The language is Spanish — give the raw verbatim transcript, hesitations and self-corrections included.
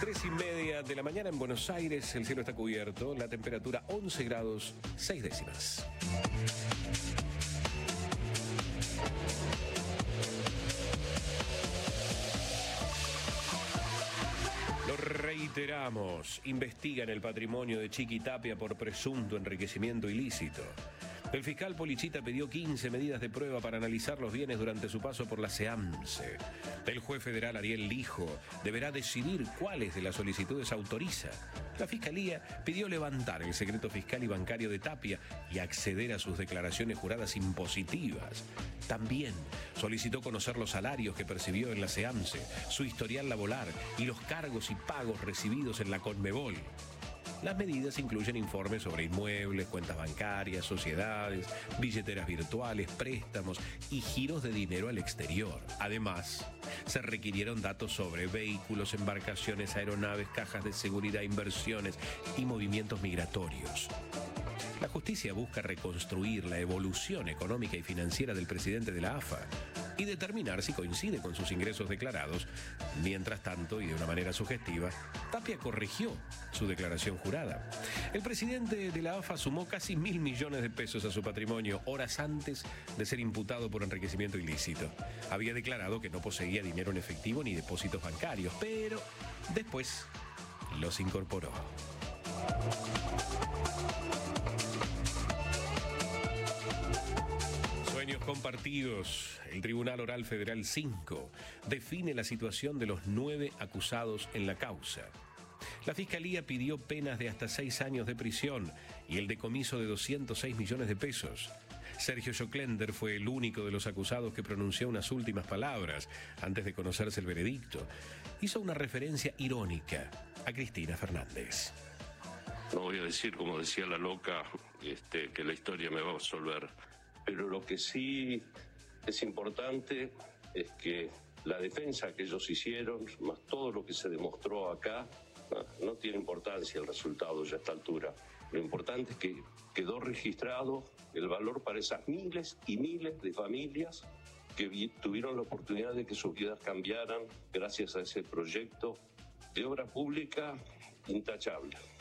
Tres y media de la mañana en Buenos Aires, el cielo está cubierto, la temperatura once grados, seis décimas. Lo reiteramos, investigan el patrimonio de Chiqui Tapia por presunto enriquecimiento ilícito. El fiscal Polichita pidió quince medidas de prueba para analizar los bienes durante su paso por la SEAMSE. El juez federal Ariel Lijo deberá decidir cuáles de las solicitudes autoriza. La Fiscalía pidió levantar el secreto fiscal y bancario de Tapia y acceder a sus declaraciones juradas impositivas. También solicitó conocer los salarios que percibió en la SEAMSE, su historial laboral y los cargos y pagos recibidos en la Conmebol. Las medidas incluyen informes sobre inmuebles, cuentas bancarias, sociedades, billeteras virtuales, préstamos y giros de dinero al exterior. Además, se requirieron datos sobre vehículos, embarcaciones, aeronaves, cajas de seguridad, inversiones y movimientos migratorios. La justicia busca reconstruir la evolución económica y financiera del presidente de la A F A y determinar si coincide con sus ingresos declarados. Mientras tanto, y de una manera sugestiva, Tapia corrigió su declaración jurada. El presidente de la A F A sumó casi mil millones de pesos a su patrimonio horas antes de ser imputado por enriquecimiento ilícito. Había declarado que no poseía dinero en efectivo ni depósitos bancarios, pero después los incorporó. Sueños compartidos. El Tribunal Oral Federal cinco define la situación de los nueve acusados en la causa. La Fiscalía pidió penas de hasta seis años de prisión y el decomiso de doscientos seis millones de pesos. Sergio Joclender fue el único de los acusados que pronunció unas últimas palabras antes de conocerse el veredicto. Hizo una referencia irónica a Cristina Fernández. No voy a decir, como decía la loca, este, que la historia me va a absolver. Pero lo que sí es importante es que la defensa que ellos hicieron, más todo lo que se demostró acá, no, no tiene importancia el resultado ya a esta altura. Lo importante es que quedó registrado el valor para esas miles y miles de familias que vi, tuvieron la oportunidad de que sus vidas cambiaran gracias a ese proyecto de obra pública intachable.